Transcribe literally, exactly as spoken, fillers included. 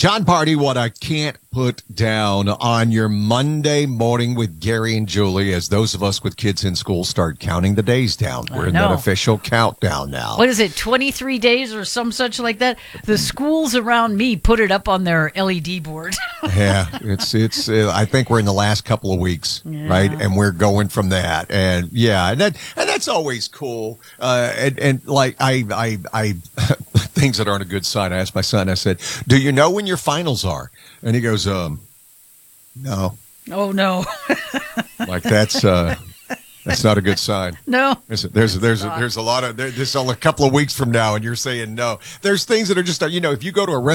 John Party, what I can't put down on your Monday morning with Gary and Julie as those of us with kids in school start counting the days down. We're in that official countdown now. What is it, twenty-three days or some such like that? The schools around me put it up on their L E D board. Yeah, it's, it's. Uh, I think we're in the last couple of weeks, yeah. right? And we're going from that. And yeah, and that and that's always cool. Uh, and, and like, I, I, I, things that aren't a good sign. I asked my son, I said, do you know when your finals are? And he goes, um, no. Oh, no. Like, that's uh, that's not a good sign. No. There's there's there's a, there's a lot of, there's a couple of weeks from now, and you're saying no. There's things that are just, you know, if you go to a restaurant,